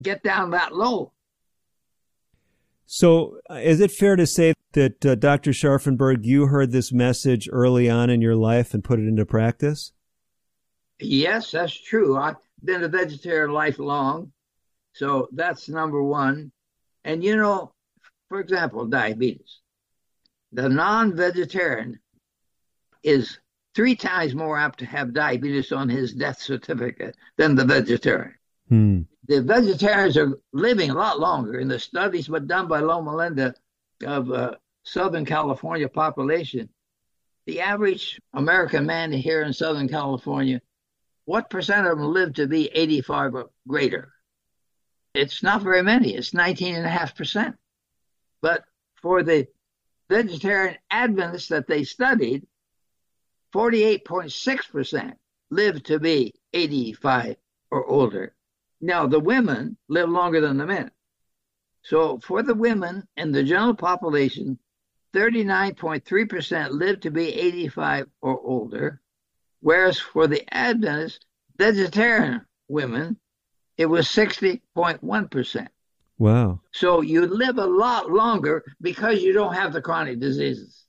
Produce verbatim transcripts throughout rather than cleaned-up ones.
get down that low. So uh, is it fair to say that, uh, Doctor Scharfenberg, you heard this message early on in your life and put it into practice? Yes, that's true. I've been a vegetarian lifelong, so that's number one. And you know, for example, diabetes. The non-vegetarian is three times more apt to have diabetes on his death certificate than the vegetarian. Hmm. The vegetarians are living a lot longer. In the studies but done by Loma Linda of uh, Southern California population, the average American man here in Southern California, what percent of them live to be eighty-five or greater? It's not very many. It's nineteen point five percent. But for the vegetarian Adventists that they studied, forty-eight point six percent live to be eighty-five or older. Now, the women live longer than the men. So for the women in the general population, thirty-nine point three percent live to be eighty-five or older, whereas for the Adventist vegetarian women, it was sixty point one percent. Wow. So you live a lot longer because you don't have the chronic diseases.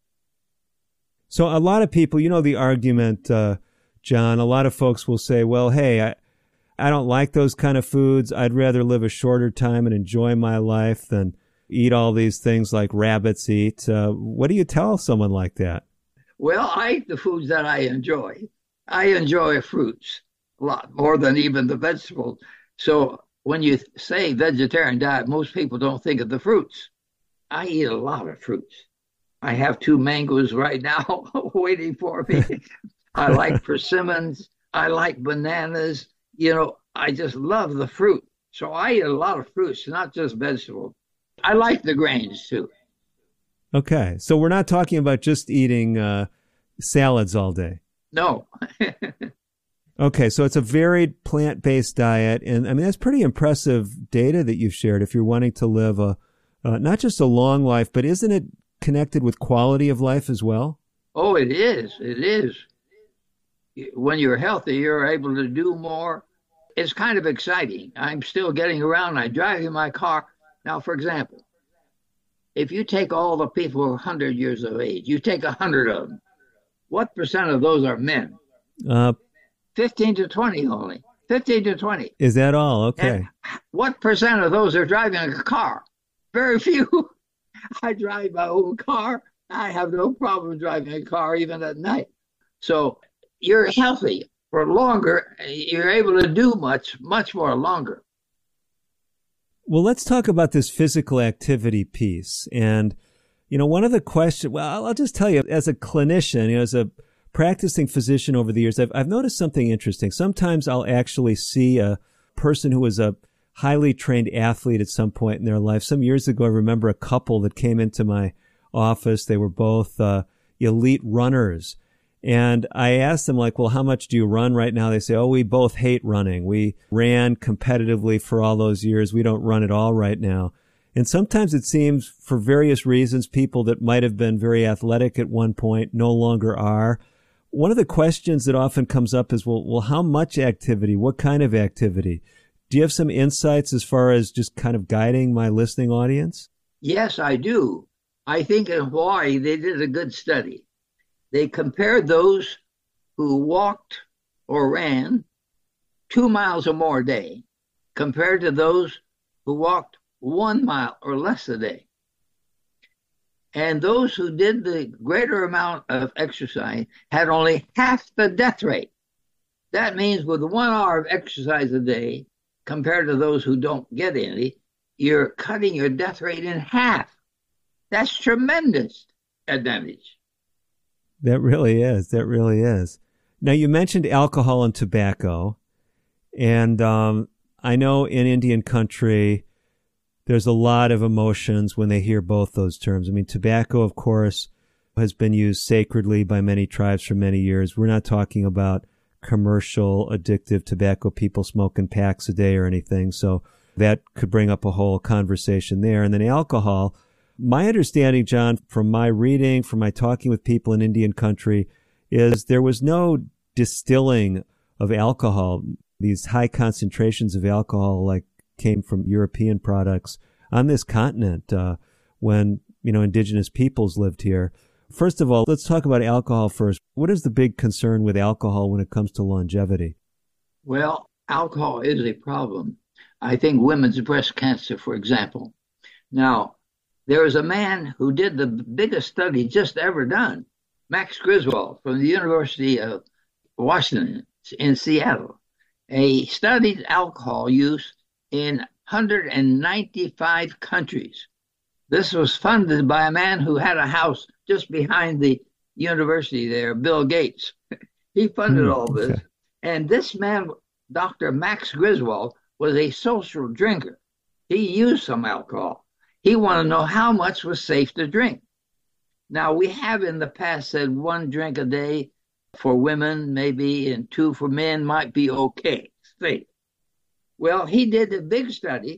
So a lot of people, you know, the argument, uh, John, a lot of folks will say, well, hey, I, I don't like those kind of foods. I'd rather live a shorter time and enjoy my life than eat all these things like rabbits eat. Uh, what do you tell someone like that? Well, I eat the foods that I enjoy. I enjoy fruits a lot more than even the vegetables. So when you say vegetarian diet, most people don't think of the fruits. I eat a lot of fruits. I have two mangoes right now waiting for me. I like persimmons. I like bananas. You know, I just love the fruit. So I eat a lot of fruits, not just vegetables. I like the grains too. Okay. So we're not talking about just eating uh, salads all day. No. Okay. So it's a varied plant-based diet. And I mean, that's pretty impressive data that you've shared if you're wanting to live a, uh, not just a long life, but isn't it connected with quality of life as well? Oh, it is. It is. When you're healthy, you're able to do more. It's kind of exciting. I'm still getting around. I drive in my car. Now, for example, if you take all the people who are one hundred years of age, you take one hundred of them, what percent of those are men? Uh, fifteen to twenty only. fifteen to twenty. Is that all? Okay. And what percent of those are driving a car? Very few. I drive my own car. I have no problem driving a car even at night. So you're healthy for longer. You're able to do much, much more longer. Well, let's talk about this physical activity piece. And, you know, one of the questions, well, I'll just tell you, as a clinician, you know, as a practicing physician over the years, I've, I've noticed something interesting. Sometimes I'll actually see a person who was a highly trained athlete at some point in their life. Some years ago, I remember a couple that came into my office. They were both uh, elite runners. And I asked them, like, well, how much do you run right now? They say, oh, we both hate running. We ran competitively for all those years. We don't run at all right now. And sometimes it seems, for various reasons, people that might have been very athletic at one point no longer are. One of the questions that often comes up is, well, well, how much activity? What kind of activity? Do you have some insights as far as just kind of guiding my listening audience? Yes, I do. I think in Hawaii, they did a good study. They compared those who walked or ran two miles or more a day compared to those who walked one mile or less a day. And those who did the greater amount of exercise had only half the death rate. That means with one hour of exercise a day, compared to those who don't get any, you're cutting your death rate in half. That's tremendous advantage. That really is. That really is. Now, you mentioned alcohol and tobacco. And um, I know in Indian country, there's a lot of emotions when they hear both those terms. I mean, tobacco, of course, has been used sacredly by many tribes for many years. We're not talking about commercial, addictive tobacco, people smoking packs a day or anything. So that could bring up a whole conversation there. And then alcohol. My understanding, John, from my reading, from my talking with people in Indian country, is there was no distilling of alcohol, these high concentrations of alcohol like came from European products on this continent uh, when, you know, indigenous peoples lived here. First of all, let's talk about alcohol first. What is the big concern with alcohol when it comes to longevity? Well, alcohol is a problem. I think women's breast cancer, for example. Now, there is a man who did the biggest study just ever done, Max Griswold from the University of Washington in Seattle. He studied alcohol use in one hundred ninety-five countries. This was funded by a man who had a house just behind the university there, Bill Gates. He funded all this. Okay. And this man, Doctor Max Griswold, was a social drinker. He used some alcohol. He wanted to know how much was safe to drink. Now, we have in the past said one drink a day for women, maybe, and two for men might be okay, safe. Well, he did a big study,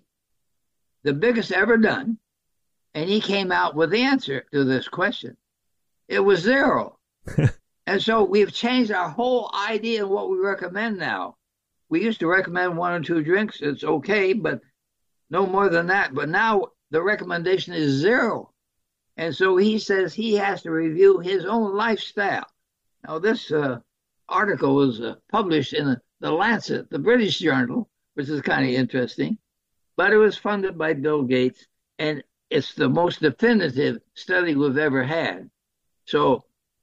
the biggest ever done, and he came out with the answer to this question. It was zero. And so we've changed our whole idea of what we recommend now. We used to recommend one or two drinks. It's okay, but no more than that. But now the recommendation is zero. And so he says he has to review his own lifestyle. Now, this uh, article was uh, published in the, the Lancet, the British journal, which is kind of interesting. But it was funded by Bill Gates, and it's the most definitive study we've ever had. So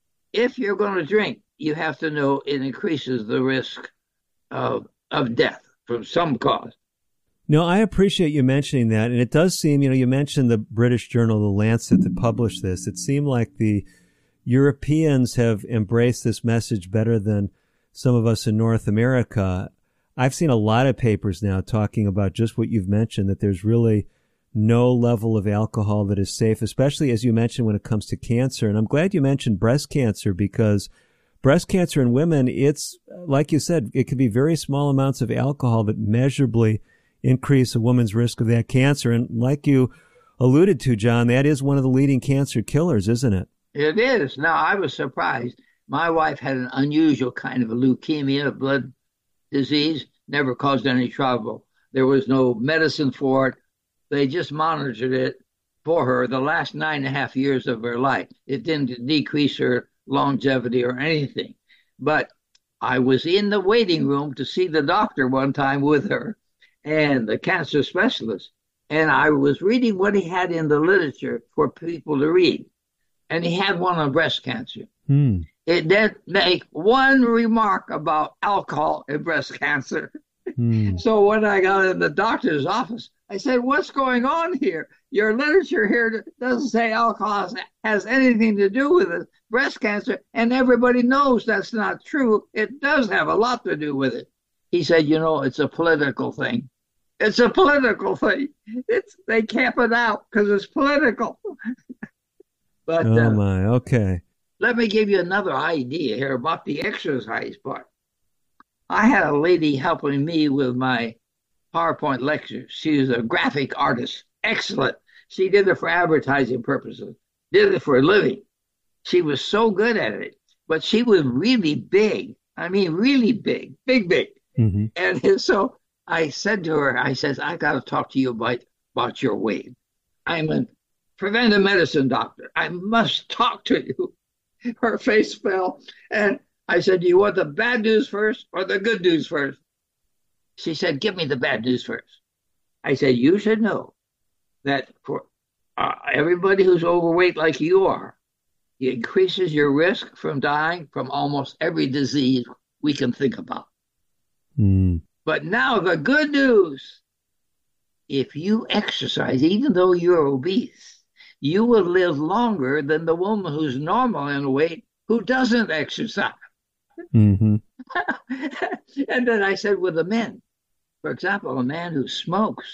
if you're going to drink, you have to know it increases the risk of, of death from some cause. No, I appreciate you mentioning that. And it does seem, you know, you mentioned the British journal, The Lancet, that published this. It seemed like the Europeans have embraced this message better than some of us in North America. I've seen a lot of papers now talking about just what you've mentioned, that there's really no level of alcohol that is safe, especially as you mentioned when it comes to cancer. And I'm glad you mentioned breast cancer, because breast cancer in women, it's, like you said, it could be very small amounts of alcohol that measurably increase a woman's risk of that cancer. And like you alluded to, John, that is one of the leading cancer killers, isn't it? It is. Now, I was surprised. My wife had an unusual kind of a leukemia, a blood disease, never caused any trouble. There was no medicine for it. They just monitored it for her the last nine and a half years of her life. It didn't decrease her longevity or anything. But I was in the waiting room to see the doctor one time with her and the cancer specialist. And I was reading what he had in the literature for people to read. And he had one on breast cancer. Hmm. It didn't make one remark about alcohol and breast cancer. Hmm. So when I got in the doctor's office, I said, what's going on here? Your literature here doesn't say alcohol has anything to do with it, breast cancer, and everybody knows that's not true. It does have a lot to do with it. He said, you know, it's a political thing. It's a political thing. It's they camp it out because it's political. But oh uh, my, okay. Let me give you another idea here about the exercise part. I had a lady helping me with my PowerPoint lecture. She was a graphic artist, excellent. She did it for advertising purposes, did it for a living. She was so good at it, but she was really big. I mean, really big, big, big. Mm-hmm. And so I said to her, I says, I got to talk to you about, about your weight. I'm a preventive medicine doctor. I must talk to you. Her face fell. And I said, do you want the bad news first or the good news first? She said, give me the bad news first. I said, you should know that for uh, everybody who's overweight like you are, it increases your risk from dying from almost every disease we can think about. Mm. But now the good news, if you exercise, even though you're obese, you will live longer than the woman who's normal in weight who doesn't exercise. Mm-hmm. And then I said with the men, for example, a man who smokes,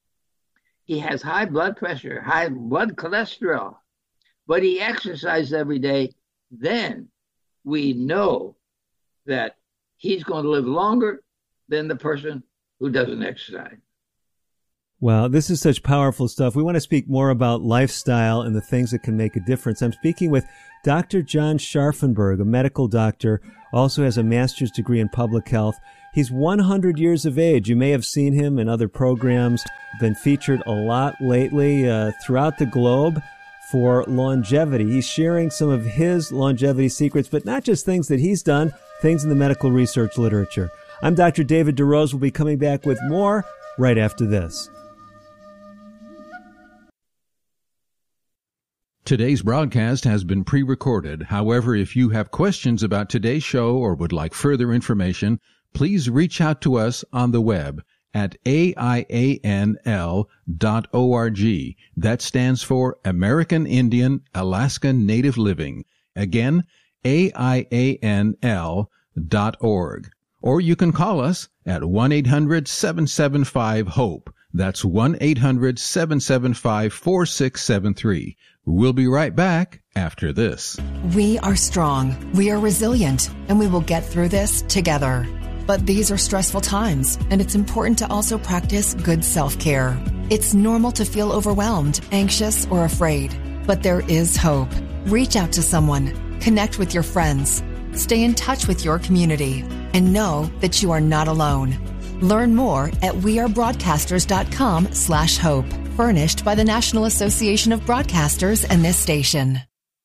he has high blood pressure, high blood cholesterol, but he exercises every day, then we know that he's going to live longer than the person who doesn't exercise. Wow, this is such powerful stuff. We want to speak more about lifestyle and the things that can make a difference. I'm speaking with Doctor John Scharfenberg, a medical doctor, also has a master's degree in public health. He's one hundred years of age. You may have seen him in other programs, been featured a lot lately uh, throughout the globe for longevity. He's sharing some of his longevity secrets, but not just things that he's done, things in the medical research literature. I'm Doctor David DeRose. We'll be coming back with more right after this. Today's broadcast has been pre-recorded. However, if you have questions about today's show or would like further information, please reach out to us on the web at A I A N L dot org. That stands for American Indian Alaska Native Living. Again, A I A N L dot org. Or you can call us at one eight hundred seven seven five HOPE. That's one eight hundred seven seven five four six seven three. We'll be right back after this. We are strong, we are resilient, and we will get through this together. But these are stressful times, and it's important to also practice good self-care. It's normal to feel overwhelmed, anxious, or afraid, but there is hope. Reach out to someone, connect with your friends, stay in touch with your community, and know that you are not alone. Learn more at wearebroadcasters.com slash hope. Furnished by the National Association of Broadcasters and this station.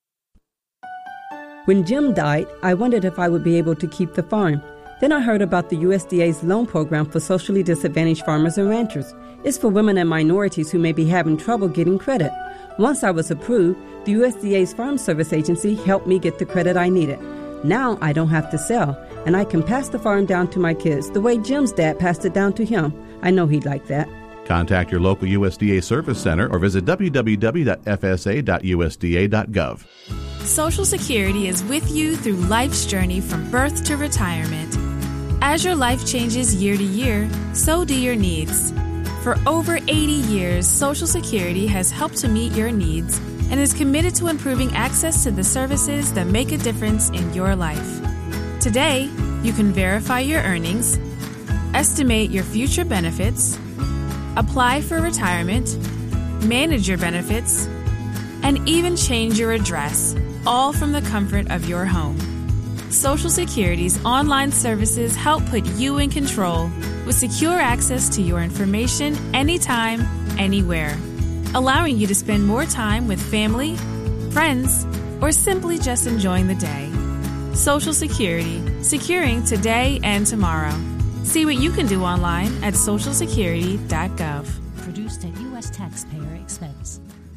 When Jim died, I wondered if I would be able to keep the farm. Then I heard about the U S D A's loan program for socially disadvantaged farmers and ranchers. It's for women and minorities who may be having trouble getting credit. Once I was approved, the U S D A's Farm Service Agency helped me get the credit I needed. Now I don't have to sell, and I can pass the farm down to my kids the way Jim's dad passed it down to him. I know he'd like that. Contact your local U S D A Service Center or visit w w w dot f s a dot u s d a dot gov. Social Security is with you through life's journey from birth to retirement. As your life changes year to year, so do your needs. For over eighty years, Social Security has helped to meet your needs and is committed to improving access to the services that make a difference in your life. Today, you can verify your earnings, estimate your future benefits, apply for retirement, manage your benefits, and even change your address, all from the comfort of your home. Social Security's online services help put you in control with secure access to your information anytime, anywhere, allowing you to spend more time with family, friends, or simply just enjoying the day. Social Security, securing today and tomorrow. See what you can do online at social security dot gov. Produced at U S taxpayer expense.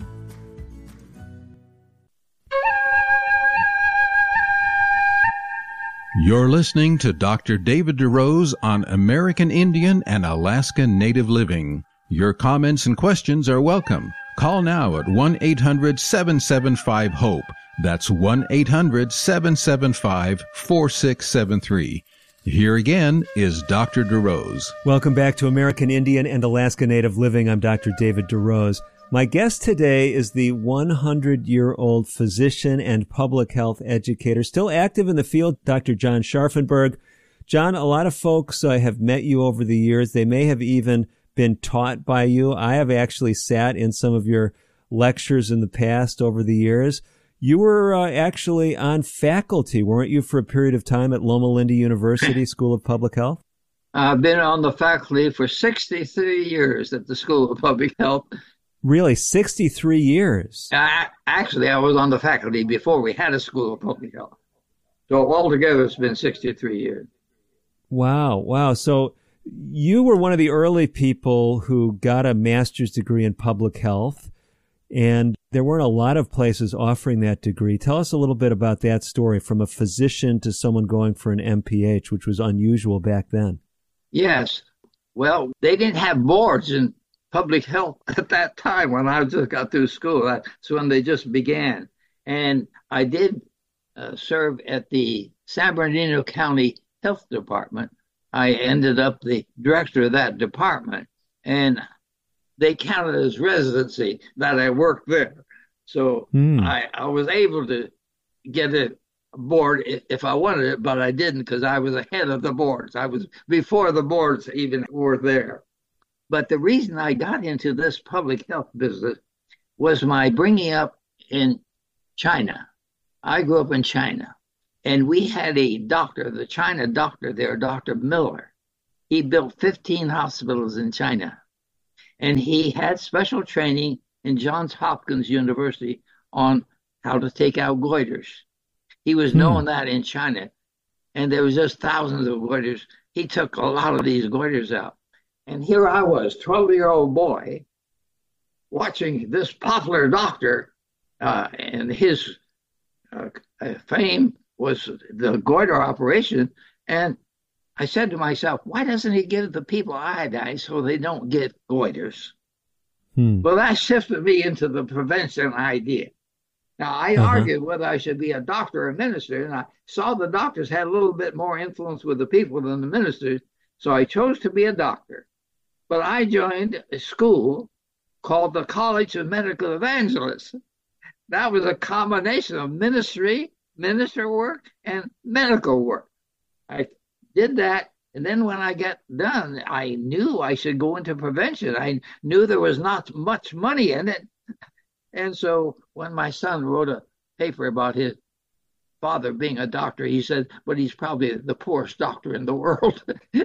You're listening to Doctor David DeRose on American Indian and Alaska Native Living. Your comments and questions are welcome. Call now at one eight hundred seven seven five HOPE. That's one eight hundred seven seven five four six seven three. Here again is Doctor DeRose. Welcome back to American Indian and Alaska Native Living. I'm Doctor David DeRose. My guest today is the one hundred year old physician and public health educator, still active in the field, Doctor John Scharfenberg. John, a lot of folks uh, have met you over the years. They may have even been taught by you. I have actually sat in some of your lectures in the past over the years. You were uh, actually on faculty, weren't you, for a period of time at Loma Linda University School of Public Health? I've been on the faculty for sixty-three years at the School of Public Health. Really, sixty-three years? I, actually, I was on the faculty before we had a School of Public Health. So altogether, it's been sixty-three years. Wow, wow. So you were one of the early people who got a master's degree in public health, and there weren't a lot of places offering that degree. Tell us a little bit about that story, from a physician to someone going for an M P H, which was unusual back then. Yes. Well, they didn't have boards in public health at that time when I just got through school. That's when they just began. And I did uh, serve at the San Bernardino County Health Department. I ended up the director of that department, and they counted as residency that I worked there. So mm. I, I was able to get a board if I wanted it, but I didn't because I was ahead of the boards. I was before the boards even were there. But the reason I got into this public health business was my bringing up in China. I grew up in China, and we had a doctor, the China doctor there, Doctor Miller. he built fifteen hospitals in China. And he had special training in Johns Hopkins University on how to take out goiters. He was hmm. known that in China. And there was just thousands of goiters. He took a lot of these goiters out. And here I was, twelve-year-old boy, watching this popular doctor, uh, and his uh, fame was the goiter operation. And I said to myself, why doesn't he give the people iodine so they don't get goiters? Hmm. Well, that shifted me into the prevention idea. Now, I uh-huh. argued whether I should be a doctor or a minister, and I saw the doctors had a little bit more influence with the people than the ministers, so I chose to be a doctor. But I joined a school called the College of Medical Evangelists. That was a combination of ministry, minister work, and medical work. I did that, and then when I got done, I knew I should go into prevention. I knew there was not much money in it. And so when my son wrote a paper about his father being a doctor, he said, but he's probably the poorest doctor in the world.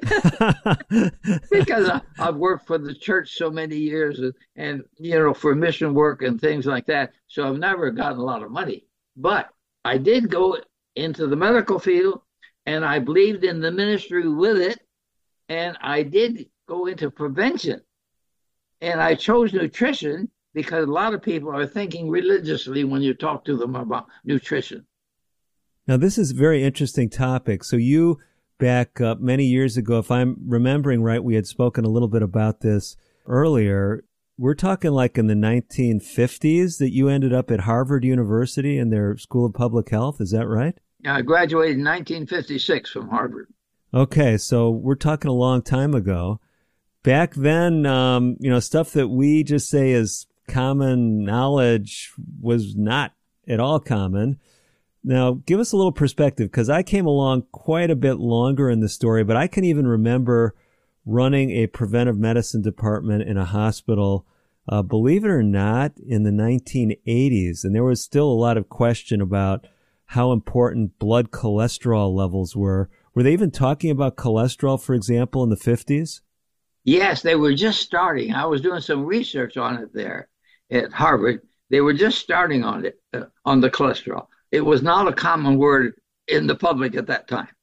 Because I, I've worked for the church so many years and, and, you know, for mission work and things like that. So I've never gotten a lot of money. But I did go into the medical field, and I believed in the ministry with it. And I did go into prevention. And I chose nutrition because a lot of people are thinking religiously when you talk to them about nutrition. Now, this is a very interesting topic. So you, back up many years ago, if I'm remembering right, we had spoken a little bit about this earlier. We're talking like in the nineteen fifties that you ended up at Harvard University in their School of Public Health. Is that right? I graduated in nineteen fifty-six from Harvard. Okay, so we're talking a long time ago. Back then, um, you know, stuff that we just say is common knowledge was not at all common. Now, give us a little perspective, because I came along quite a bit longer in the story, but I can even remember running a preventive medicine department in a hospital, uh, believe it or not, in the nineteen eighties. And there was still a lot of question about how important blood cholesterol levels were. Were they even talking about cholesterol, for example, in the fifties? Yes, they were just starting. I was doing some research on it there at Harvard. They were just starting on it, uh, on the cholesterol. It was not a common word in the public at that time.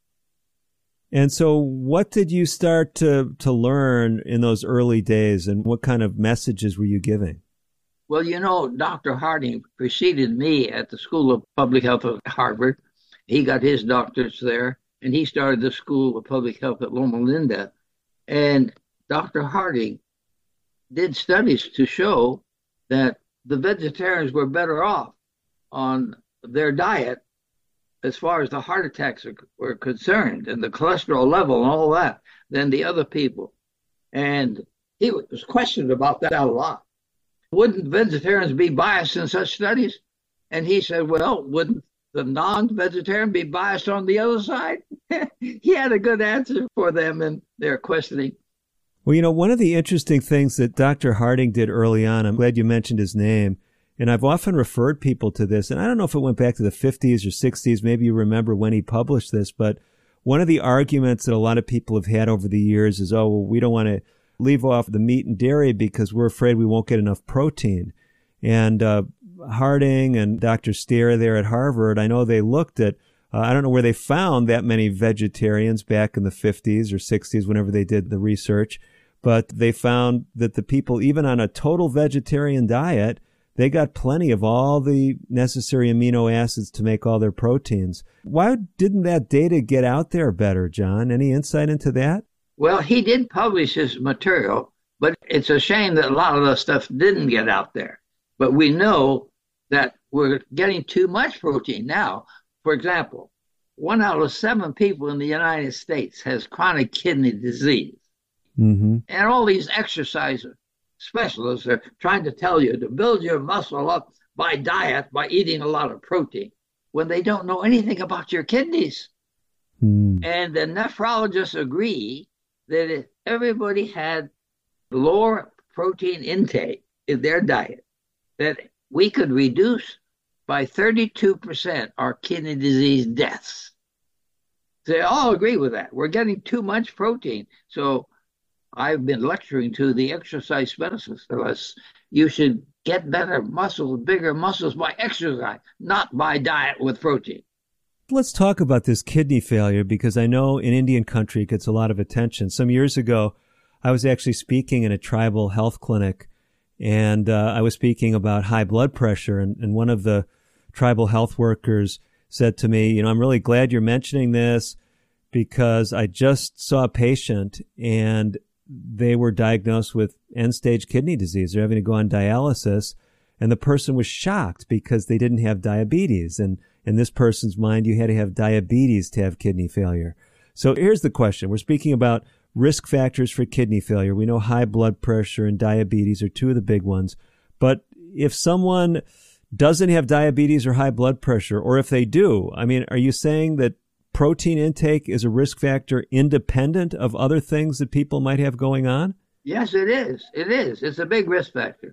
And so what did you start to, to learn in those early days, and what kind of messages were you giving? Well, you know, Doctor Harding preceded me at the School of Public Health at Harvard. He got his doctorates there, and he started the School of Public Health at Loma Linda. And Doctor Harding did studies to show that the vegetarians were better off on their diet as far as the heart attacks are, were concerned and the cholesterol level and all that than the other people. And he was questioned about that a lot. Wouldn't vegetarians be biased in such studies? And he said, well, wouldn't the non-vegetarian be biased on the other side? He had a good answer for them in their questioning. Well, you know, one of the interesting things that Doctor Harding did early on, I'm glad you mentioned his name, and I've often referred people to this, and I don't know if it went back to the fifties or sixties, maybe you remember when he published this, but one of the arguments that a lot of people have had over the years is, oh, well, we don't want to leave off the meat and dairy because we're afraid we won't get enough protein. And uh, Harding and Doctor Stair there at Harvard, I know they looked at, uh, I don't know where they found that many vegetarians back in the fifties or sixties, whenever they did the research, but they found that the people, even on a total vegetarian diet, they got plenty of all the necessary amino acids to make all their proteins. Why didn't that data get out there better, John? Any insight into that? Well, he did publish his material, but it's a shame that a lot of the stuff didn't get out there. But we know that we're getting too much protein now. For example, one out of seven people in the United States has chronic kidney disease. Mm-hmm. And all these exercise specialists are trying to tell you to build your muscle up by diet, by eating a lot of protein, when they don't know anything about your kidneys. Mm. And the nephrologists agree that if everybody had lower protein intake in their diet, that we could reduce by thirty-two percent our kidney disease deaths. They all agree with that. We're getting too much protein. So I've been lecturing to the exercise specialists. You should get better muscles, bigger muscles by exercise, not by diet with protein. Let's talk about this kidney failure, because I know in Indian country it gets a lot of attention. Some years ago, I was actually speaking in a tribal health clinic, and uh, I was speaking about high blood pressure, and, and one of the tribal health workers said to me, you know, I'm really glad you're mentioning this because I just saw a patient and they were diagnosed with end-stage kidney disease. They're having to go on dialysis, and the person was shocked because they didn't have diabetes. And in this person's mind, you had to have diabetes to have kidney failure. So here's the question. We're speaking about risk factors for kidney failure. We know high blood pressure and diabetes are two of the big ones. But if someone doesn't have diabetes or high blood pressure, or if they do, I mean, are you saying that protein intake is a risk factor independent of other things that people might have going on? Yes, it is. It is. It's a big risk factor.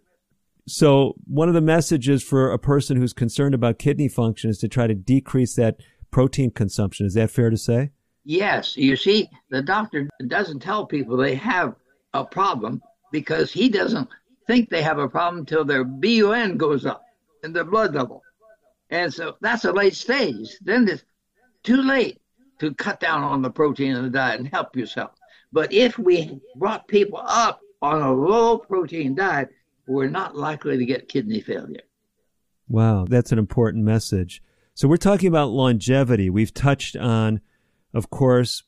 So one of the messages for a person who's concerned about kidney function is to try to decrease that protein consumption. Is that fair to say? Yes. You see, the doctor doesn't tell people they have a problem because he doesn't think they have a problem until their B U N goes up and their blood level. And so that's a late stage. Then it's too late to cut down on the protein in the diet and help yourself. But if we brought people up on a low protein diet, we're not likely to get kidney failure. Wow, that's an important message. So we're talking about longevity. We've touched on, of course,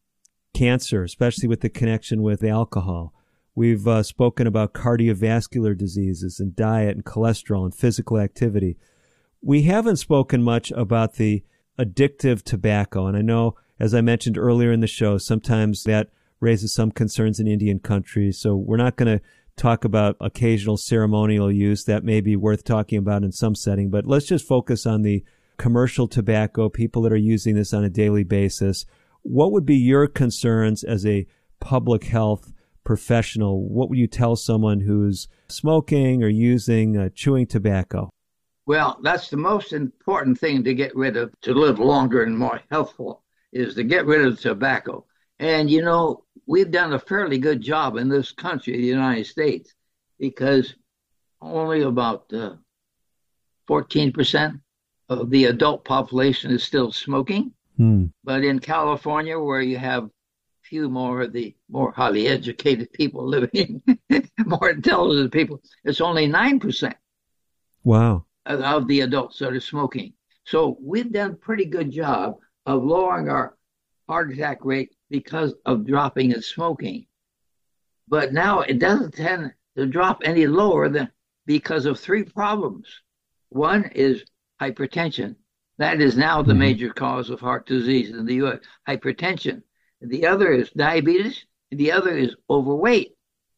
cancer, especially with the connection with alcohol. We've uh, spoken about cardiovascular diseases and diet and cholesterol and physical activity. We haven't spoken much about the addictive tobacco. And I know, as I mentioned earlier in the show, sometimes that raises some concerns in Indian country. So we're not going to talk about occasional ceremonial use. That may be worth talking about in some setting, but let's just focus on the commercial tobacco, people that are using this on a daily basis. What would be your concerns as a public health professional? What would you tell someone who's smoking or using uh, chewing tobacco? Well, that's the most important thing to get rid of, to live longer and more healthful, is to get rid of tobacco. And, you know, we've done a fairly good job in this country, the United States, because only about uh, fourteen percent of the adult population is still smoking. Hmm. But in California, where you have few more of the more highly educated people living, more intelligent people, it's only nine percent. Wow. Of the adults that are smoking. So we've done a pretty good job of lowering our heart attack rate because of dropping in smoking. But now it doesn't tend to drop any lower than because of three problems. One is hypertension. That is now the major cause of heart disease in the U S, hypertension. The other is diabetes. And the other is overweight.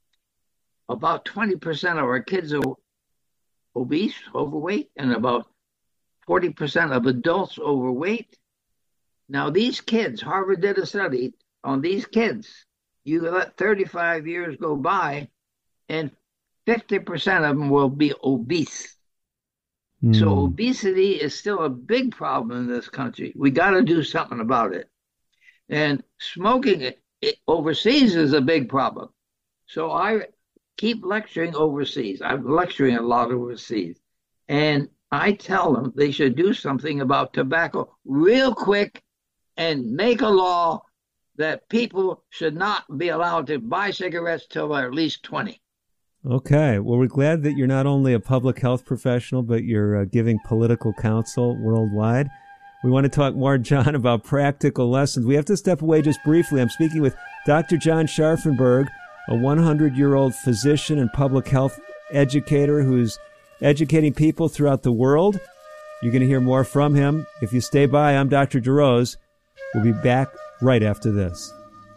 About twenty percent of our kids are obese, overweight, and about forty percent of adults overweight. Now, these kids, Harvard did a study on these kids. You let thirty-five years go by, and fifty percent of them will be obese. Mm. So obesity is still a big problem in this country. We got to do something about it. And smoking it, it overseas is a big problem. So I keep lecturing overseas. I'm lecturing a lot overseas. And I tell them they should do something about tobacco real quick and make a law that people should not be allowed to buy cigarettes till they're at least twenty. Okay. Well, we're glad that you're not only a public health professional, but you're uh, giving political counsel worldwide. We want to talk more, John, about practical lessons. We have to step away just briefly. I'm speaking with Doctor John Scharfenberg, a hundred-year-old physician and public health educator who's educating people throughout the world. You're going to hear more from him. If you stay by, I'm Doctor DeRose. We'll be back right after this.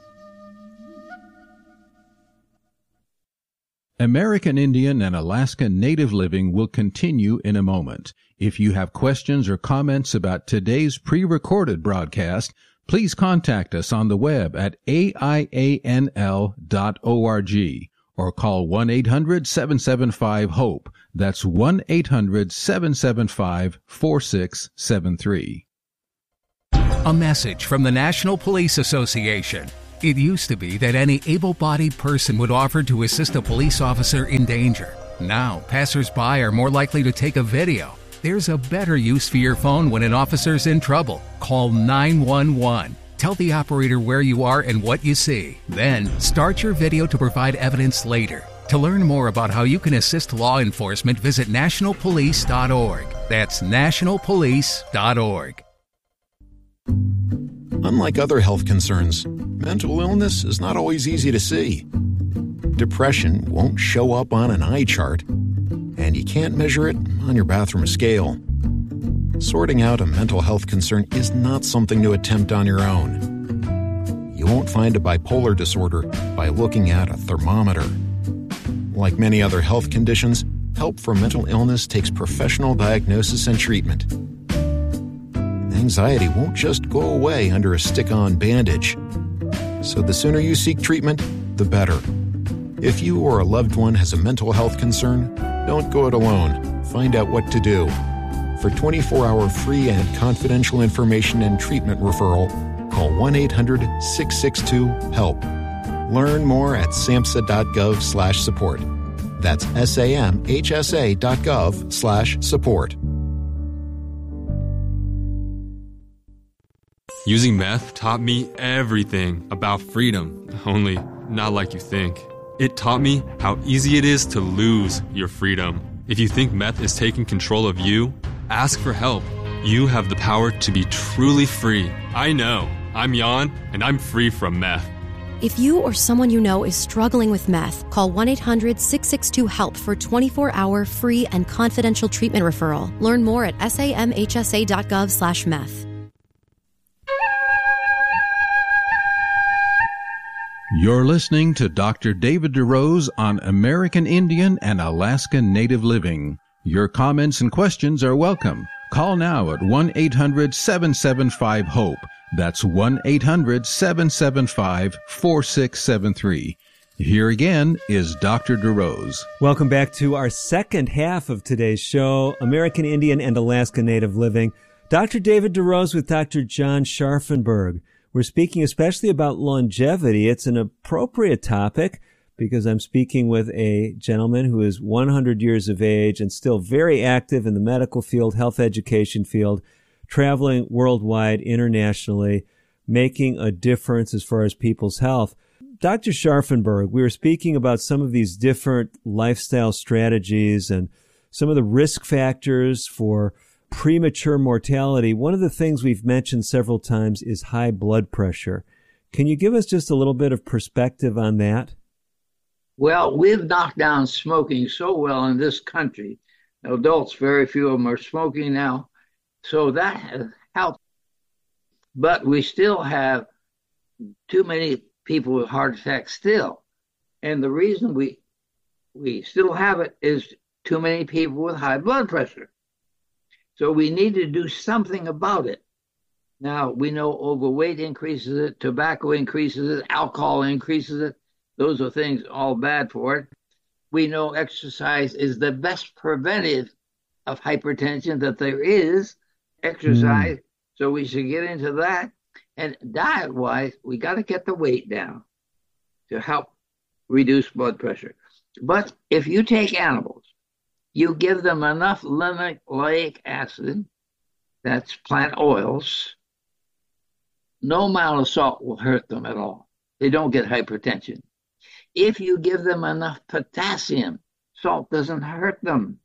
American Indian and Alaska Native Living will continue in a moment. If you have questions or comments about today's pre-recorded broadcast, please contact us on the web at A I A N L dot org or call one eight hundred seven seven five HOPE. That's one eight hundred seven seven five four six seven three. A message from the National Police Association. It used to be that any able-bodied person would offer to assist a police officer in danger. Now, passers-by are more likely to take a video. There's a better use for your phone when an officer's in trouble. Call nine one one. Tell the operator where you are and what you see. Then, start your video to provide evidence later. To learn more about how you can assist law enforcement, visit national police dot org. That's national police dot org. Unlike other health concerns, mental illness is not always easy to see. Depression won't show up on an eye chart, and you can't measure it on your bathroom scale. Sorting out a mental health concern is not something to attempt on your own. You won't find a bipolar disorder by looking at a thermometer. Like many other health conditions, help for mental illness takes professional diagnosis and treatment. Anxiety won't just go away under a stick-on bandage. So the sooner you seek treatment, the better. If you or a loved one has a mental health concern, don't go it alone. Find out what to do. For twenty-four hour free and confidential information and treatment referral, call one eight hundred six six two HELP. Learn more at samhsa.gov slash support. That's S-A-M-H-S-A dot gov slash support. Using meth taught me everything about freedom, only not like you think. It taught me how easy it is to lose your freedom. If you think meth is taking control of you, ask for help. You have the power to be truly free. I know. I'm Jan, and I'm free from meth. If you or someone you know is struggling with meth, call one eight hundred six six two HELP for twenty-four hour free and confidential treatment referral. Learn more at samhsa.gov slash meth. You're listening to Doctor David DeRose on American Indian and Alaska Native Living. Your comments and questions are welcome. Call now at one eight hundred seven seven five HOPE. That's one eight hundred seven seven five four six seven three. Here again is Doctor DeRose. Welcome back to our second half of today's show, American Indian and Alaska Native Living. Doctor David DeRose with Doctor John Scharfenberg. We're speaking especially about longevity. It's an appropriate topic because I'm speaking with a gentleman who is one hundred years of age and still very active in the medical field, health education field, traveling worldwide, internationally, making a difference as far as people's health. Doctor Scharfenberg, we were speaking about some of these different lifestyle strategies and some of the risk factors for premature mortality. One of the things we've mentioned several times is high blood pressure. Can you give us just a little bit of perspective on that? Well, we've knocked down smoking so well in this country. Adults, very few of them are smoking now. So that has helped. But we still have too many people with heart attacks still. And the reason we we still have it is too many people with high blood pressure. So we need to do something about it. Now, we know overweight increases it, tobacco increases it, alcohol increases it. Those are things all bad for it. We know exercise is the best preventive of hypertension that there is, exercise. Mm. So we should get into that. And diet-wise, we got to get the weight down to help reduce blood pressure. But if you take animals, you give them enough linoleic acid, that's plant oils, no amount of salt will hurt them at all. They don't get hypertension. If you give them enough potassium, salt doesn't hurt them.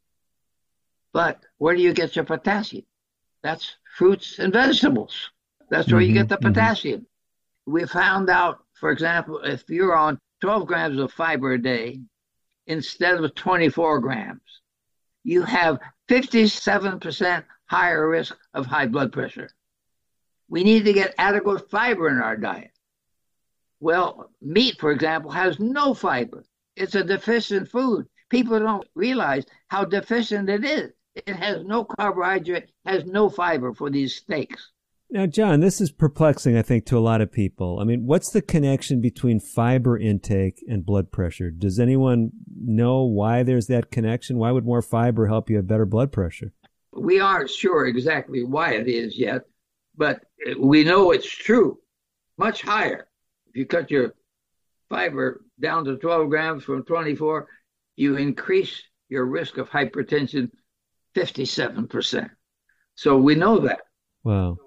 But where do you get your potassium? That's fruits and vegetables. That's where mm-hmm, you get the potassium. Mm-hmm. We found out, for example, if you're on twelve grams of fiber a day instead of twenty-four grams, you have fifty-seven percent higher risk of high blood pressure. We need to get adequate fiber in our diet. Well, meat, for example, has no fiber. It's a deficient food. People don't realize how deficient it is. It has no carbohydrate, has no fiber for these steaks. Now, John, this is perplexing, I think, to a lot of people. I mean, what's the connection between fiber intake and blood pressure? Does anyone know why there's that connection? Why would more fiber help you have better blood pressure? We aren't sure exactly why it is yet, but we know it's true, much higher. If you cut your fiber down to twelve grams from twenty-four, you increase your risk of hypertension fifty-seven percent. So we know that. Wow.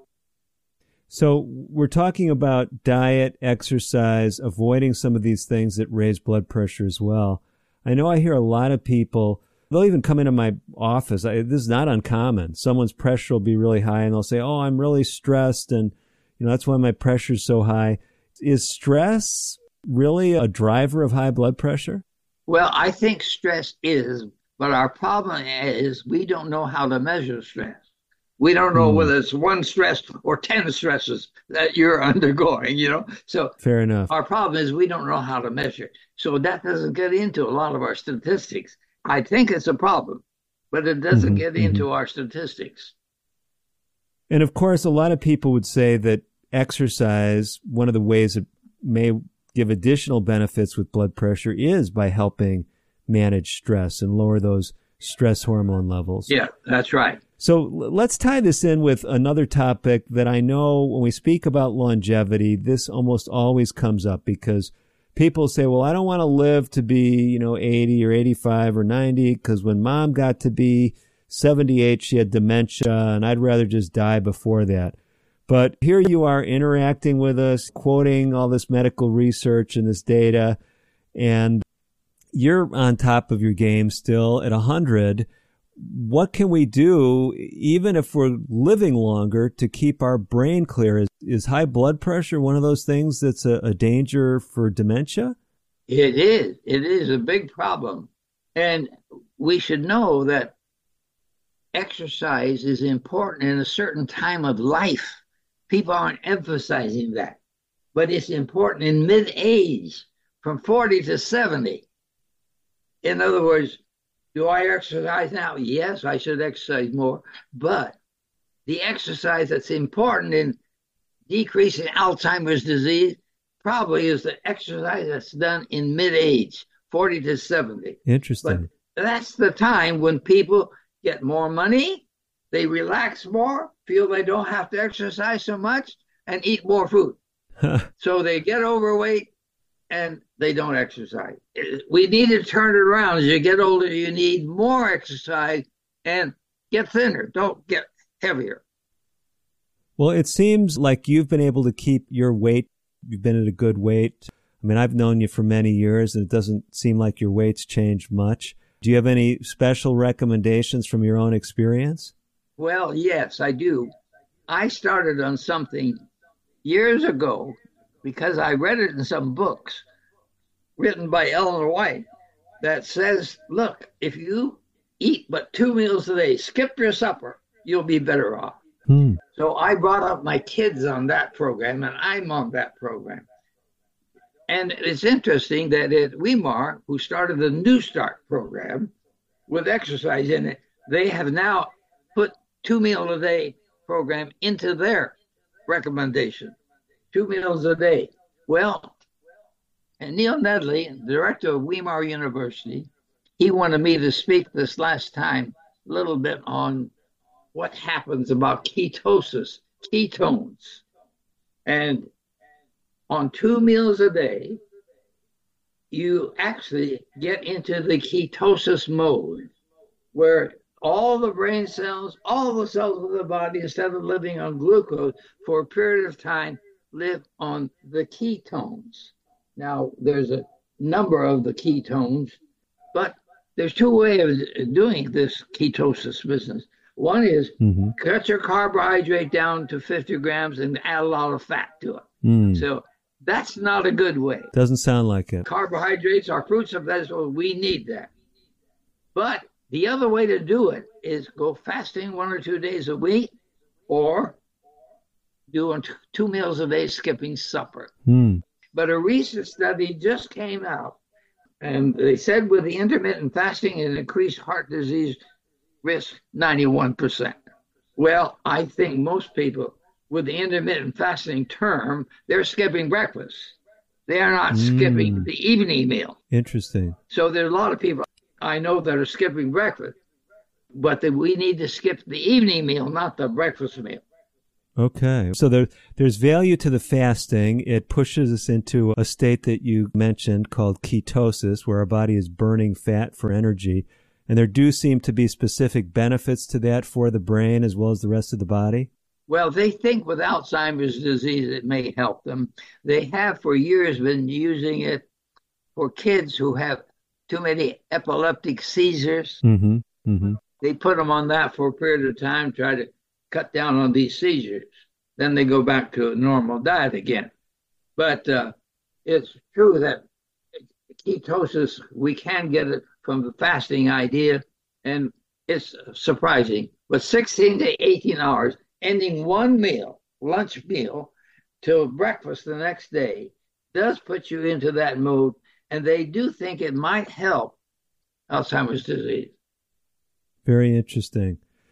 So we're talking about diet, exercise, avoiding some of these things that raise blood pressure as well. I know I hear a lot of people, they'll even come into my office. I, this is not uncommon. Someone's pressure will be really high and they'll say, oh, I'm really stressed and you know that's why my pressure's so high. Is stress really a driver of high blood pressure? Well, I think stress is, but our problem is we don't know how to measure stress. We don't know hmm. whether it's one stress or ten stresses that you're undergoing, you know. So fair enough. Our problem is we don't know how to measure it. So that doesn't get into a lot of our statistics. I think it's a problem, but it doesn't mm-hmm, get mm-hmm. into our statistics. And of course, a lot of people would say that exercise, one of the ways it may give additional benefits with blood pressure is by helping manage stress and lower those stress hormone levels. Yeah, that's right. So let's tie this in with another topic that I know when we speak about longevity, this almost always comes up because people say, well, I don't want to live to be, you know, eighty or eighty-five or ninety because when mom got to be seventy-eight, she had dementia and I'd rather just die before that. But here you are interacting with us, quoting all this medical research and this data, and you're on top of your game still at one hundred. What can we do, even if we're living longer, to keep our brain clear? Is, is high blood pressure one of those things that's a, a danger for dementia? It is. It is a big problem. And we should know that exercise is important in a certain time of life. People aren't emphasizing that. But it's important in mid-age, from forty to seventy. In other words, do I exercise now? Yes, I should exercise more. But the exercise that's important in decreasing Alzheimer's disease probably is the exercise that's done in mid-age, forty to seventy. Interesting. But that's the time when people get more money, they relax more, feel they don't have to exercise so much, and eat more food. So they get overweight and they don't exercise. We need to turn it around. As you get older, you need more exercise and get thinner. Don't get heavier. Well, it seems like you've been able to keep your weight. You've been at a good weight. I mean, I've known you for many years, and it doesn't seem like your weight's changed much. Do you have any special recommendations from your own experience? Well, yes, I do. I started on something years ago because I read it in some books written by Eleanor White that says, look, if you eat but two meals a day, skip your supper, you'll be better off. Hmm. So I brought up my kids on that program, and I'm on that program. And it's interesting that at Weimar, who started the New Start program with exercise in it, they have now put two meal a day program into their recommendation. Two meals a day. Well, and Neil Nedley, director of Weimar University, he wanted me to speak this last time a little bit on what happens about ketosis, ketones. And on two meals a day, you actually get into the ketosis mode, where all the brain cells, all the cells of the body, instead of living on glucose for a period of time, live on the ketones. Now, there's a number of the ketones, but there's two ways of doing this ketosis business. One is mm-hmm. cut your carbohydrate down to fifty grams and add a lot of fat to it. Mm. So that's not a good way. Doesn't sound like it. Carbohydrates are fruits and vegetables. We need that. But the other way to do it is go fasting one or two days a week, or doing two meals a day, skipping supper. Mm. But a recent study just came out, and they said with the intermittent fasting, it increased heart disease risk ninety-one percent. Well, I think most people with the intermittent fasting term, they're skipping breakfast. They are not mm. skipping the evening meal. Interesting. So there are a lot of people I know that are skipping breakfast, but that we need to skip the evening meal, not the breakfast meal. Okay. So there, there's value to the fasting. It pushes us into a state that you mentioned called ketosis, where our body is burning fat for energy. And there do seem to be specific benefits to that for the brain as well as the rest of the body? Well, they think with Alzheimer's disease it may help them. They have for years been using it for kids who have too many epileptic seizures. Mm-hmm. Mm-hmm. They put them on that for a period of time, try to cut down on these seizures. Then they go back to a normal diet again. But uh, it's true that ketosis, we can get it from the fasting idea, and it's surprising. But sixteen to eighteen hours, ending one meal, lunch meal, till breakfast the next day, does put you into that mode, and they do think it might help Alzheimer's disease. Very interesting.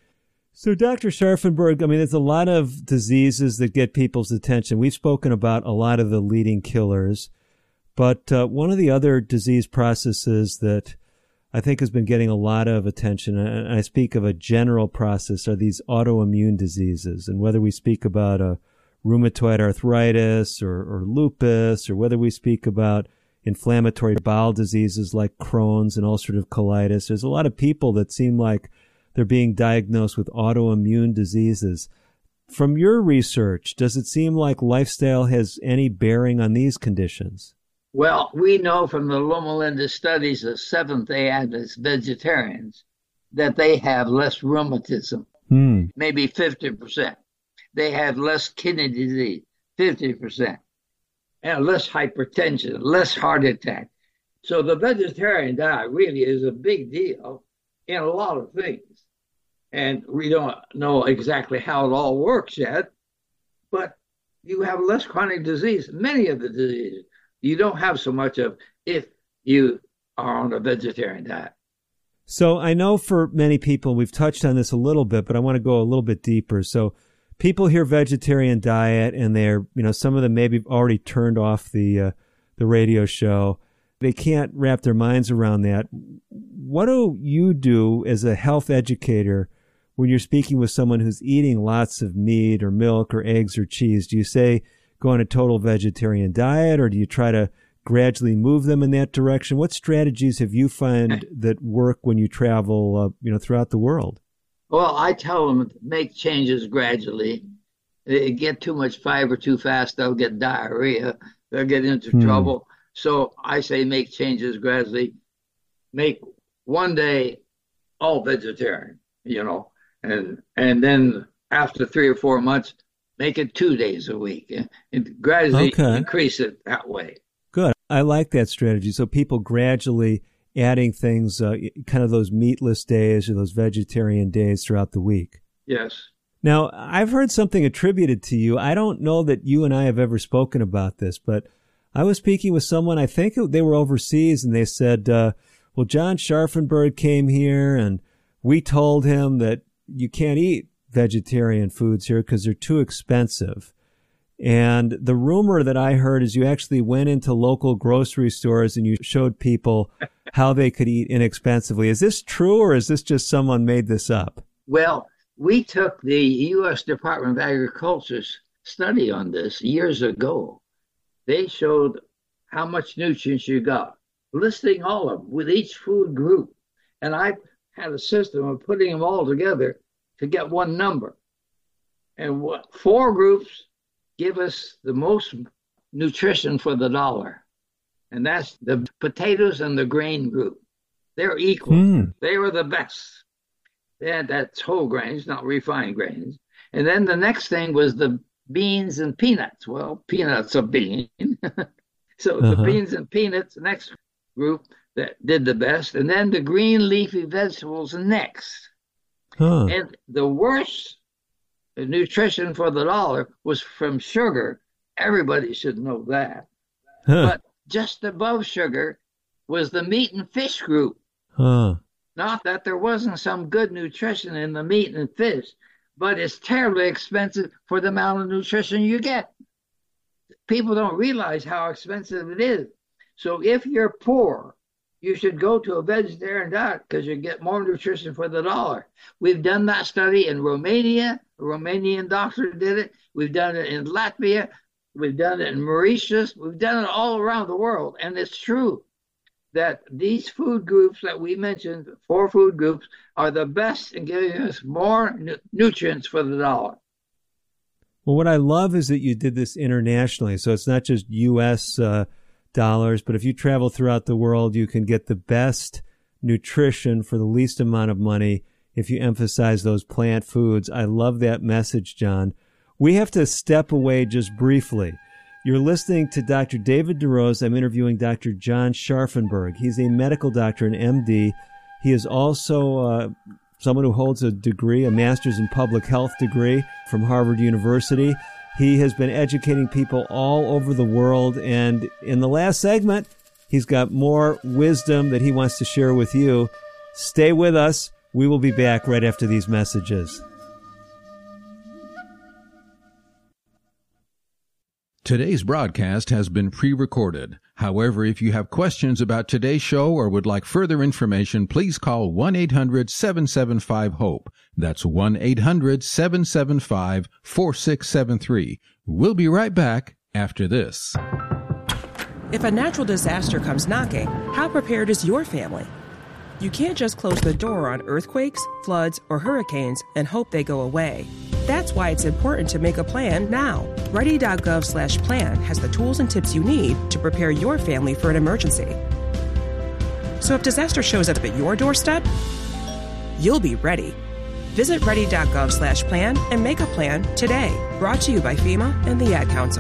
So, Doctor Scharfenberg, I mean, there's a lot of diseases that get people's attention. We've spoken about a lot of the leading killers, but uh, one of the other disease processes that I think has been getting a lot of attention, and I speak of a general process, are these autoimmune diseases. And whether we speak about a rheumatoid arthritis or, or lupus, or whether we speak about inflammatory bowel diseases like Crohn's and ulcerative colitis, there's a lot of people that seem like they're being diagnosed with autoimmune diseases. From your research, does it seem like lifestyle has any bearing on these conditions? Well, we know from the Loma Linda studies of Seventh-day Adventist vegetarians that they have less rheumatism, hmm. maybe fifty percent. They have less kidney disease, fifty percent, and less hypertension, less heart attack. So the vegetarian diet really is a big deal in a lot of things. And we don't know exactly how it all works yet, but you have less chronic disease. Many of the diseases you don't have so much of if you are on a vegetarian diet. So I know for many people, we've touched on this a little bit, but I want to go a little bit deeper. So people hear vegetarian diet and they're, you know, some of them maybe already turned off the uh, the radio show. They can't wrap their minds around that. What do you do as a health educator when you're speaking with someone who's eating lots of meat or milk or eggs or cheese? Do you say go on a total vegetarian diet, or do you try to gradually move them in that direction? What strategies have you found that work when you travel, uh, you know, throughout the world? Well, I tell them to make changes gradually. They get too much fiber too fast, they'll get diarrhea, they'll get into hmm. trouble. So I say make changes gradually. Make one day all vegetarian, you know, and and then after three or four months, make it two days a week and gradually okay. increase it that way. Good. I like that strategy. So people gradually adding things, uh, kind of those meatless days or those vegetarian days throughout the week. Yes. Now, I've heard something attributed to you. I don't know that you and I have ever spoken about this, but I was speaking with someone, I think they were overseas, and they said, uh, well, John Scharfenberg came here and we told him that you can't eat vegetarian foods here because they're too expensive. And the rumor that I heard is you actually went into local grocery stores and you showed people how they could eat inexpensively. Is this true, or is this just someone made this up? Well, we took the U S Department of Agriculture's study on this years ago. They showed how much nutrients you got, listing all of them with each food group. And I had a system of putting them all together to get one number. And what four groups give us the most nutrition for the dollar. And that's the potatoes and the grain group. They're equal. Mm. They were the best. Yeah, that's whole grains, not refined grains. And then the next thing was the beans and peanuts. Well, peanuts are bean. so uh-huh. the beans and peanuts, next group that did the best. And then the green leafy vegetables next. Huh. And the worst nutrition for the dollar was from sugar. Everybody should know that. Huh. But just above sugar was the meat and fish group. Huh. Not that there wasn't some good nutrition in the meat and fish, but it's terribly expensive for the amount of nutrition you get. People don't realize how expensive it is. So if you're poor, you should go to a vegetarian diet because you get more nutrition for the dollar. We've done that study in Romania, A Romanian doctor did it. We've done it in Latvia. We've done it in Mauritius. We've done it all around the world. And it's true that these food groups that we mentioned, four food groups, are the best in giving us more nu- nutrients for the dollar. Well, what I love is that you did this internationally. So it's not just U S uh, dollars, but if you travel throughout the world, you can get the best nutrition for the least amount of money if you emphasize those plant foods. I love that message, John. We have to step away just briefly. You're listening to Doctor David DeRose. I'm interviewing Doctor John Scharfenberg. He's a medical doctor, an M D. He is also uh, someone who holds a degree, a master's in public health degree from Harvard University. He has been educating people all over the world. And in the last segment, he's got more wisdom that he wants to share with you. Stay with us. We will be back right after these messages. Today's broadcast has been pre-recorded. However, if you have questions about today's show or would like further information, please call one eight hundred seven seven five HOPE. That's one eight hundred seven seven five four six seven three. We'll be right back after this. If a natural disaster comes knocking, how prepared is your family? You can't just close the door on earthquakes, floods, or hurricanes and hope they go away. That's why it's important to make a plan now. Ready.gov slash plan has the tools and tips you need to prepare your family for an emergency. So if disaster shows up at your doorstep, you'll be ready. Visit ready.gov slash plan and make a plan today. Brought to you by FEMA and the Ad Council.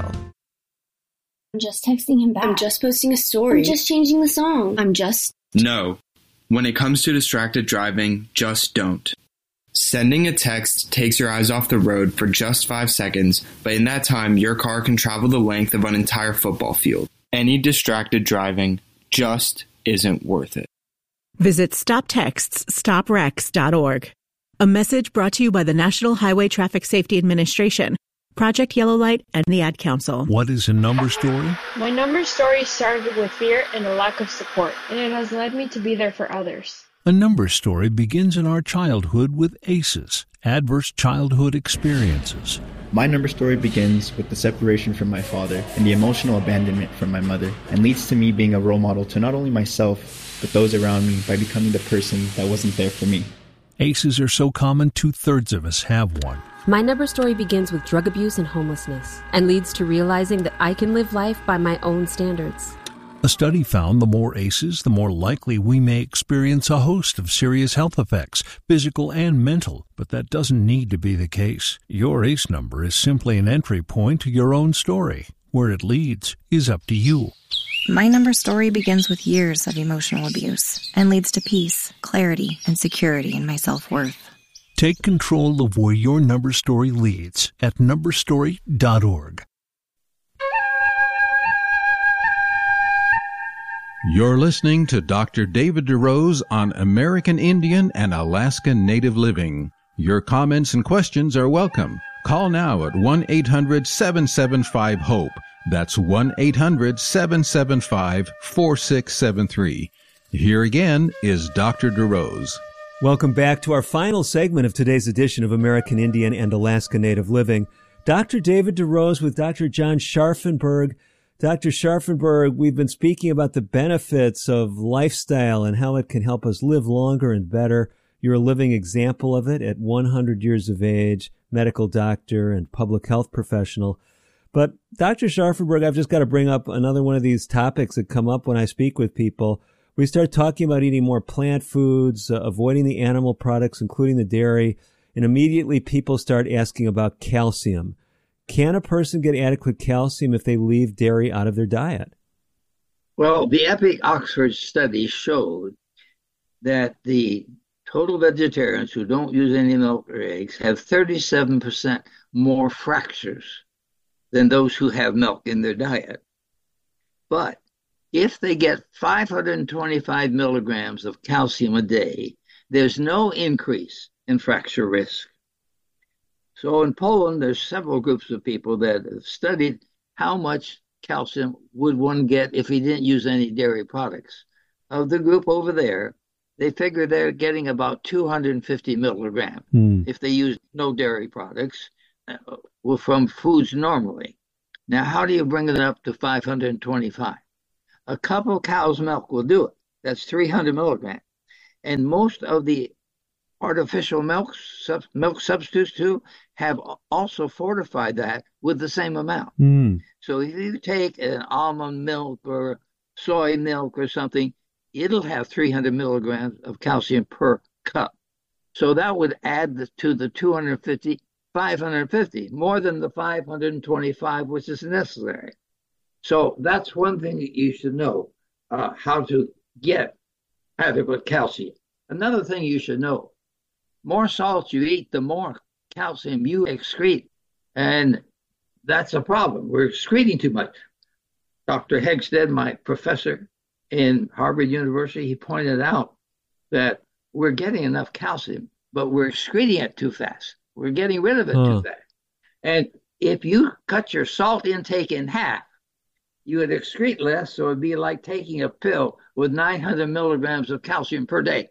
I'm just texting him back. I'm just posting a story. I'm just changing the song. I'm just... No. When it comes to distracted driving, just don't. Sending a text takes your eyes off the road for just five seconds, but in that time, your car can travel the length of an entire football field. Any distracted driving just isn't worth it. Visit stop texts stop wrecks dot org. A message brought to you by the National Highway Traffic Safety Administration, Project Yellow Light, and the Ad Council. What is a number story? My number story started with fear and a lack of support, and it has led me to be there for others. A number story begins in our childhood with A C Es, adverse childhood experiences. My number story begins with the separation from my father and the emotional abandonment from my mother, and leads to me being a role model to not only myself, but those around me by becoming the person that wasn't there for me. A C Es are so common, two-thirds of us have one. My number story begins with drug abuse and homelessness, and leads to realizing that I can live life by my own standards. A study found the more A C Es, the more likely we may experience a host of serious health effects, physical and mental, but that doesn't need to be the case. Your A C E number is simply an entry point to your own story. Where it leads is up to you. My number story begins with years of emotional abuse and leads to peace, clarity, and security in my self-worth. Take control of where your number story leads at number story dot org. You're listening to Doctor David DeRose on American Indian and Alaska Native Living. Your comments and questions are welcome. Call now at one eight hundred seven seven five HOPE. That's one eight hundred seven seven five four six seven three. Here again is Doctor DeRose. Welcome back to our final segment of today's edition of American Indian and Alaska Native Living. Doctor David DeRose with Doctor John Scharfenberg. Doctor Scharfenberg, we've been speaking about the benefits of lifestyle and how it can help us live longer and better. You're a living example of it at one hundred years of age, medical doctor and public health professional. But Doctor Scharfenberg, I've just got to bring up another one of these topics that come up when I speak with people. We start talking about eating more plant foods, uh, avoiding the animal products, including the dairy, and immediately people start asking about calcium. Can a person get adequate calcium if they leave dairy out of their diet? Well, the EPIC Oxford study showed that the total vegetarians who don't use any milk or eggs have thirty-seven percent more fractures than those who have milk in their diet. But if they get five hundred twenty-five milligrams of calcium a day, there's no increase in fracture risk. So in Poland, there's several groups of people that have studied how much calcium would one get if he didn't use any dairy products. Of the group over there, they figure they're getting about two hundred fifty milligrams Hmm. if they use no dairy products uh, well, from foods normally. Now, how do you bring it up to five hundred twenty-five? A cup of cow's milk will do it. That's three hundred milligrams. And most of the artificial milk, sub, milk substitutes too have also fortified that with the same amount. Hmm. So if you take an almond milk or soy milk or something, it'll have three hundred milligrams of calcium per cup. So that would add the, to the two hundred fifty, five hundred fifty, more than the five hundred twenty-five, which is necessary. So that's one thing that you should know, uh, how to get adequate calcium. Another thing you should know, more salt you eat, the more calcium you excrete. And that's a problem. We're excreting too much. Doctor Hegstead, my professor in Harvard University, he pointed out that we're getting enough calcium, but we're excreting it too fast. We're getting rid of it Huh. too fast. And if you cut your salt intake in half, you would excrete less, so it'd be like taking a pill with nine hundred milligrams of calcium per day.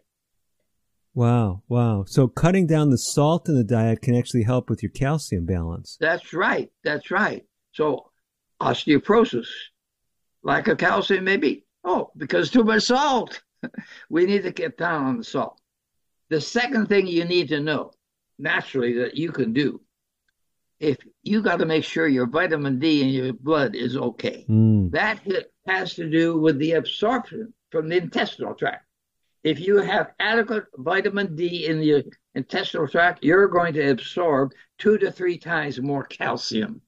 Wow, wow. So cutting down the salt in the diet can actually help with your calcium balance. That's right. That's right. So osteoporosis, lack of calcium, maybe. Oh, because too much salt. We need to get down on the salt. The second thing you need to know, naturally, that you can do, if you got to make sure your vitamin D in your blood is okay. Mm. That hit has to do with the absorption from the intestinal tract. If you have adequate vitamin D in the intestinal tract, you're going to absorb two to three times more calcium.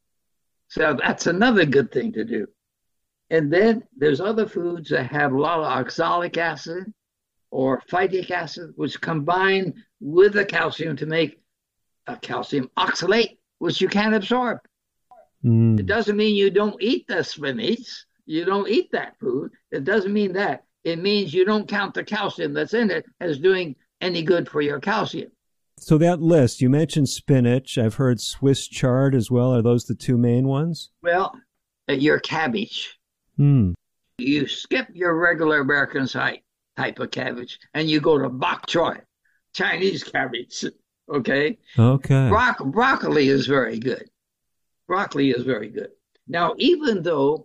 So that's another good thing to do. And then there's other foods that have a lot of oxalic acid or phytic acid, which combine with the calcium to make a calcium oxalate, which you can't absorb. Mm. It doesn't mean you don't eat the spinach. You don't eat that food. It doesn't mean that. It means you don't count the calcium that's in it as doing any good for your calcium. So that list, you mentioned spinach. I've heard Swiss chard as well. Are those the two main ones? Well, uh, your cabbage. Hmm. You skip your regular American type type of cabbage and you go to bok choy, Chinese cabbage. Okay? Okay. Bro- broccoli is very good. Broccoli is very good. Now, even though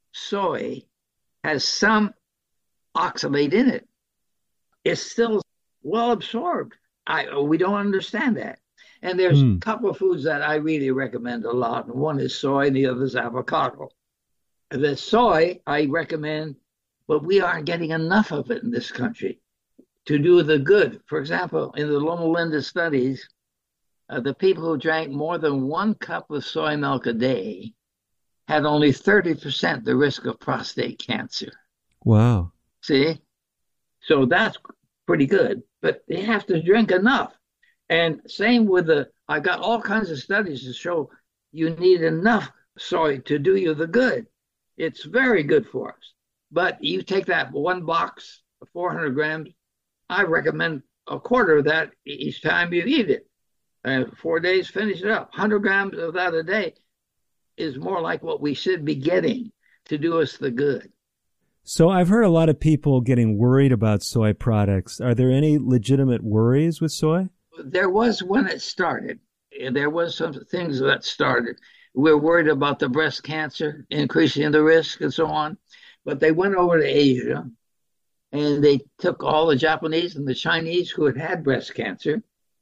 soy has some oxalate in it, it's still well absorbed. I we don't understand that. And there's Hmm. a couple of foods that I really recommend a lot. And one is soy and the other is avocado. The soy I recommend, but we aren't getting enough of it in this country to do the good. For example, in the Loma Linda studies, uh, the people who drank more than one cup of soy milk a day had only thirty percent the risk of prostate cancer. Wow. See? So that's pretty good, but they have to drink enough. And same with the, I got all kinds of studies to show you need enough soy to do you the good. It's very good for us. But you take that one box, four hundred grams, I recommend a quarter of that each time you eat it. And four days, finish it up. one hundred grams of that a day is more like what we should be getting to do us the good. So I've heard a lot of people getting worried about soy products. Are there any legitimate worries with soy? There was when it started. There was some things that started. We're worried about the breast cancer, increasing the risk and so on. But they went over to Asia and they took all the Japanese and the Chinese who had had breast cancer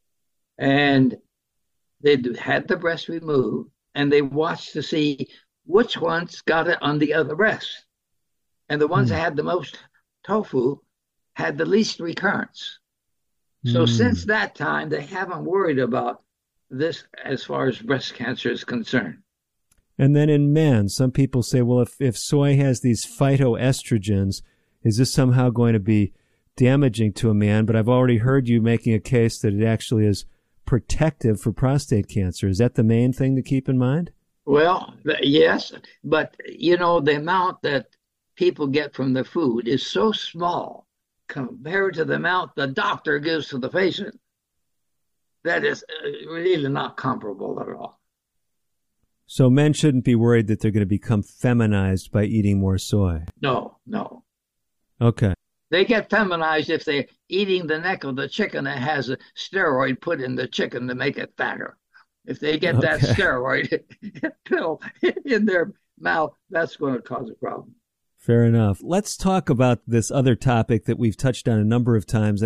and they had the breast removed and they watched to see which ones got it on the other breast. And the ones Mm. that had the most tofu had the least recurrence. So Mm. since that time, they haven't worried about this as far as breast cancer is concerned. And then in men, some people say, well, if, if soy has these phytoestrogens, is this somehow going to be damaging to a man? But I've already heard you making a case that it actually is protective for prostate cancer. Is that the main thing to keep in mind? Well, th- yes, but you know, the amount that people get from the food is so small compared to the amount the doctor gives to the patient. That is uh, really not comparable at all. So men shouldn't be worried that they're going to become feminized by eating more soy. No, no. Okay. They get feminized if they're eating the neck of the chicken that has a steroid put in the chicken to make it fatter. If they get okay. that steroid pill in their mouth, that's going to cause a problem. Fair enough. Let's talk about this other topic that we've touched on a number of times.